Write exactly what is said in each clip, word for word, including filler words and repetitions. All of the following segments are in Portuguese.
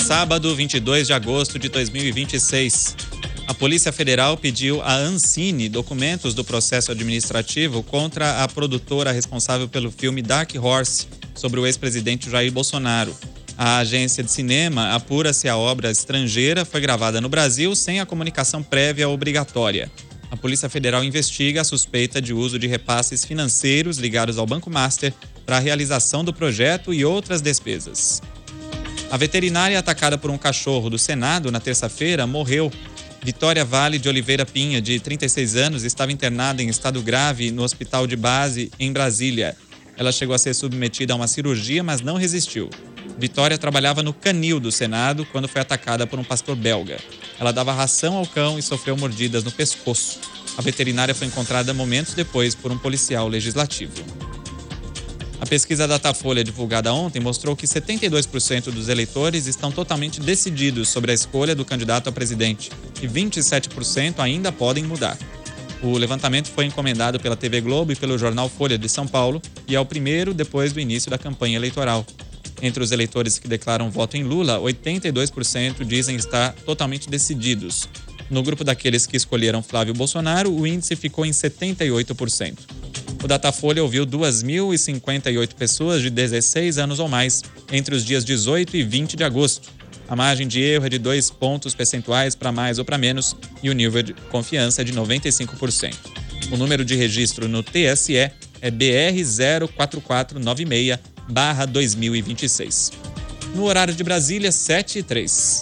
Sábado, vinte e dois de agosto de dois mil e vinte e seis. A Polícia Federal pediu à Ancine documentos do processo administrativo contra a produtora responsável pelo filme Dark Horse, sobre o ex-presidente Jair Bolsonaro. A agência de cinema apura se a obra estrangeira foi gravada no Brasil sem a comunicação prévia obrigatória. A Polícia Federal investiga a suspeita de uso de repasses financeiros ligados ao Banco Master para a realização do projeto e outras despesas. A veterinária atacada por um cachorro do Senado na terça-feira morreu. Vitória Vale de Oliveira Pinha, de trinta e seis anos, estava internada em estado grave no hospital de base em Brasília. Ela chegou a ser submetida a uma cirurgia, mas não resistiu. Vitória trabalhava no canil do Senado quando foi atacada por um pastor belga. Ela dava ração ao cão e sofreu mordidas no pescoço. A veterinária foi encontrada momentos depois por um policial legislativo. A pesquisa Datafolha divulgada ontem mostrou que setenta e dois por cento dos eleitores estão totalmente decididos sobre a escolha do candidato a presidente e vinte e sete por cento ainda podem mudar. O levantamento foi encomendado pela T V Globo e pelo jornal Folha de São Paulo e é o primeiro depois do início da campanha eleitoral. Entre os eleitores que declaram voto em Lula, oitenta e dois por cento dizem estar totalmente decididos. No grupo daqueles que escolheram Flávio Bolsonaro, o índice ficou em setenta e oito por cento. O Datafolha ouviu duas mil e cinquenta e oito pessoas de dezesseis anos ou mais entre os dias dezoito e vinte de agosto. A margem de erro é de dois pontos percentuais para mais ou para menos e o nível de confiança é de noventa e cinco por cento. O número de registro no T S E é B R zero quatro quatro nove seis barra dois mil e vinte e seis. No horário de Brasília, sete e três.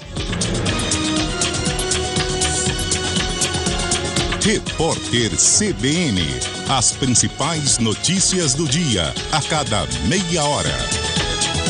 Repórter C B N. As principais notícias do dia, a cada meia hora.